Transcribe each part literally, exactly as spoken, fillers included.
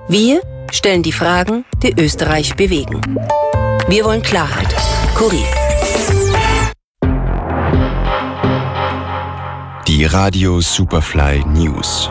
Wir stellen die Fragen, die Österreich bewegen. Wir wollen Klarheit. Kurier. Die Radio Superfly News.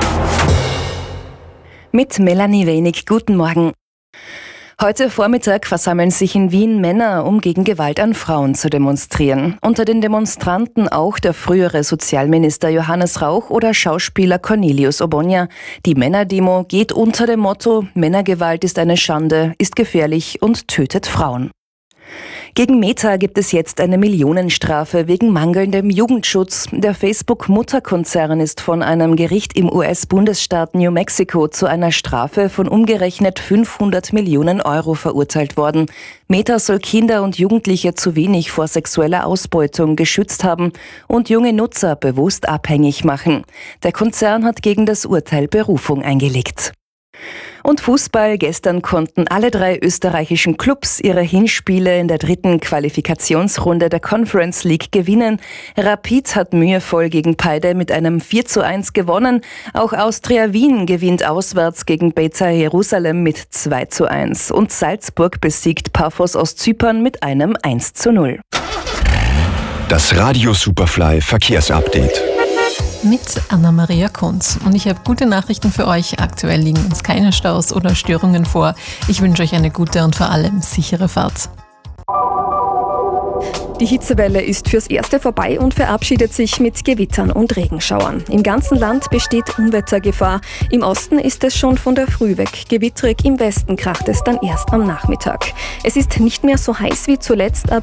Mit Melanie Wenig. Guten Morgen. Heute Vormittag versammeln sich in Wien Männer, um gegen Gewalt an Frauen zu demonstrieren. Unter den Demonstranten auch der frühere Sozialminister Johannes Rauch oder Schauspieler Cornelius Obonya. Die Männerdemo geht unter dem Motto: Männergewalt ist eine Schande, ist gefährlich und tötet Frauen. Gegen Meta gibt es jetzt eine Millionenstrafe wegen mangelndem Jugendschutz. Der Facebook-Mutterkonzern ist von einem Gericht im U S-Bundesstaat New Mexico zu einer Strafe von umgerechnet fünfhundert Millionen Euro verurteilt worden. Meta soll Kinder und Jugendliche zu wenig vor sexueller Ausbeutung geschützt haben und junge Nutzer bewusst abhängig machen. Der Konzern hat gegen das Urteil Berufung eingelegt. Und Fußball. Gestern konnten alle drei österreichischen Clubs ihre Hinspiele in der dritten Qualifikationsrunde der Conference League gewinnen. Rapid hat mühevoll gegen Paide mit einem vier zu eins gewonnen. Auch Austria Wien gewinnt auswärts gegen Beta Jerusalem mit zwei zu eins. Und Salzburg besiegt Paphos aus Zypern mit einem eins zu null. Das Radio Superfly Verkehrsupdate. Mit Anna-Maria Kunz. Und ich habe gute Nachrichten für euch. Aktuell liegen uns keine Staus oder Störungen vor. Ich wünsche euch eine gute und vor allem sichere Fahrt. Die Hitzewelle ist fürs Erste vorbei und verabschiedet sich mit Gewittern und Regenschauern. Im ganzen Land besteht Unwettergefahr. Im Osten ist es schon von der Früh weg gewittrig, im Westen kracht es dann erst am Nachmittag. Es ist nicht mehr so heiß wie zuletzt, aber